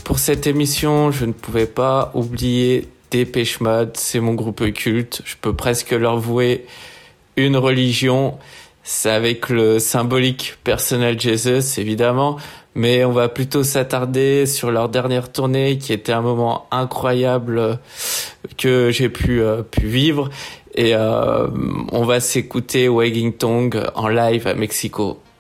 pour cette émission, je ne pouvais pas oublier Depeche Mode, c'est mon groupe culte. Je peux presque leur vouer une religion. C'est avec le symbolique Personal Jesus, évidemment. Mais on va plutôt s'attarder sur leur dernière tournée, qui était un moment incroyable que j'ai pu vivre. Et on va s'écouter Wagging Tongue en live à Mexico.